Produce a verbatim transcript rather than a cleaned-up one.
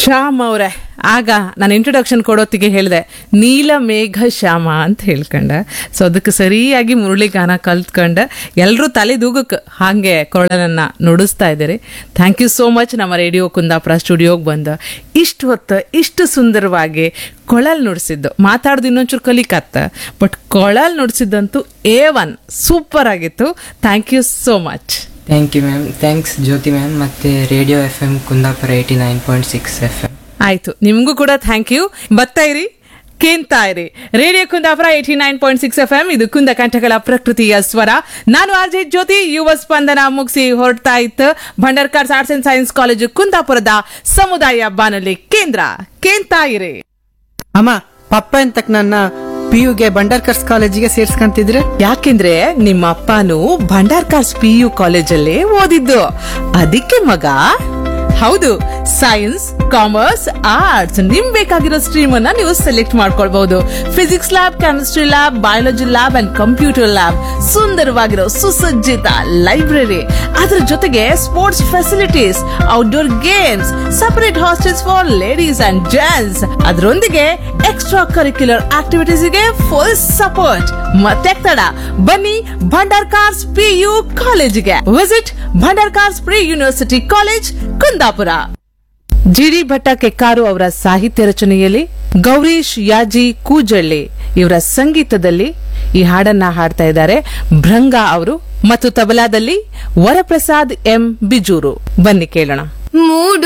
ಶ್ಯಾಮ್ ಅವರೇ, ಆಗ ನಾನು ಇಂಟ್ರೊಡಕ್ಷನ್ ಕೊಡೋತ್ತಿಗೆ ಹೇಳಿದೆ ನೀಲ ಮೇಘ ಶ್ಯಾಮ ಅಂತ ಹೇಳ್ಕೊಂಡೆ. ಸೊ ಅದಕ್ಕೆ ಸರಿಯಾಗಿ ಮುರಳಿ ಗಾನ ಕಲ್ತ್ಕೊಂಡೆ. ಎಲ್ಲರೂ ತಲೆ ದೂಗಕ್ಕೆ ಹಾಗೆ ಕೊರಳನ್ನ ನುಡಿಸ್ತಾ ಇದ್ದೀರಿ. Thank you so much. ನಮ್ಮ ರೇಡಿಯೋ ಕುಂದಾಪುರ ಸ್ಟುಡಿಯೋಗೆ ಬಂದು ಇಷ್ಟು ಹೊತ್ತು ಇಷ್ಟು ಸುಂದರವಾಗಿ ಕೊಳಲ್ ನುಡಿಸಿದ್ದು, ಮಾತಾಡ್ದು ಇನ್ನೊಂಚೂರು ಕಲಿಕತ್ತ, ಬಟ್ ಕೊಳಲ್ ನುಡಿಸಿದ್ದಂತೂ ಎ ಒನ್ ಸೂಪರ್ ಆಗಿತ್ತು. Thank you so much. Thank you ma'am. Thanks Jyothi ma'am ಮತ್ತು radio F M Kundapura eighty nine point six F M. ಆಯ್ತು, ನಿಮಗೂ ಕೂಡ ಥ್ಯಾಂಕ್ ಯು. ಬರ್ತಾ ಇರಿ, ಕೇಳ್ತಾ ಇರಿ radio Kundapura eighty nine point six F M. ಇದು ಕುಂದ ಕಂಠಗಳ ಪ್ರಕೃತಿಯ ಸ್ವರ. ನಾನು ಆರ್ ಜೆ ಜ್ಯೋತಿ. ಯುವ ಸ್ಪಂದನ ಮುಗಿಸಿ ಹೊರಡ್ತಾ ಇತ್ತು Bhandarkars arts and science college ಕುಂದಾಪುರದ ಸಮುದಾಯ ಬಾನುಲಿ ಕೇಂದ್ರ. ಕೇಳ್ತಾ ಇರಿ. ಅಮ್ಮ, ಪಪ್ಪ ಎಂತಕ್ ನನ್ನ ಪಿ ಯುಗೆ ಬಂಡಾರ್ಕರ್ಸ್ ಕಾಲೇಜಿಗೆ ಸೇರ್ಸ್ಕಂತಿದ್ರೆ? ಯಾಕೆಂದ್ರೆ ನಿಮ್ಮ ಅಪ್ಪನು ಭಂಡಾರ್ಕಾರ್ಸ್ ಪಿ ಯು ಕಾಲೇಜಲ್ಲೇ ಓದಿದ್ದು, ಅದಕ್ಕೆ ಮಗ. ಹೌದು, ಸೈನ್ಸ್, ಕಾಮರ್ಸ್, ಆರ್ಟ್ಸ್ ನಿಮ್ ಬೇಕಾಗಿರೋ ಸ್ಟ್ರೀಮ್ ಅನ್ನ ನೀವು ಸೆಲೆಕ್ಟ್ ಮಾಡ್ಕೊಳ್ಬಹುದು. Physics lab, chemistry lab, biology lab and computer lab, ಸುಂದರವಾಗಿರೋ ಸುಸಜ್ಜಿತ ಲೈಬ್ರರಿ, ಅದರ ಜೊತೆಗೆ sports facilities, outdoor games, separate hostels for ladies and gents, ಅದರೊಂದಿಗೆ ಎಕ್ಸ್ಟ್ರಾ ಕರಿಕ್ಯುಲರ್ ಆಕ್ಟಿವಿಟೀಸ್ ಗೆ ಫುಲ್ ಸಪೋರ್ಟ್. ಮತ್ತೆ ತಡ, ಬನ್ನಿ ಭಂಡಾರ್ಕಾರ್ಸ್ ಪಿ ಯು ಕಾಲೇಜಿಗೆ. Visit Bhandarkars pre university college, Kundapura. ಜಿಡಿ ಭಟ್ಟ ಕೆಕ್ಕಾರು ಅವರ ಸಾಹಿತ್ಯ ರಚನೆಯಲ್ಲಿ ಗೌರೀಶ್ ಯಾಜಿ ಕೂಜಳ್ಳಿ ಇವರ ಸಂಗೀತದಲ್ಲಿ ಈ ಹಾಡನ್ನ ಹಾಡ್ತಾ ಇದ್ದಾರೆ ಭೃಂಗ ಅವರು, ಮತ್ತು ತಬಲಾದಲ್ಲಿ ವರಪ್ರಸಾದ್ ಎಂ ಬಿಜೂರು. ಬನ್ನಿ ಕೇಳೋಣ. ಮೂಡು